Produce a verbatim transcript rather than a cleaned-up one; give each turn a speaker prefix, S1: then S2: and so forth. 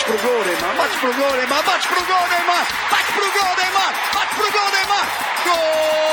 S1: bate pro gol, Neymar, bate pro gol, Neymar, bate pro gol, Neymar, bate pro gol, Neymar, bate pro gol, Neymar, gol!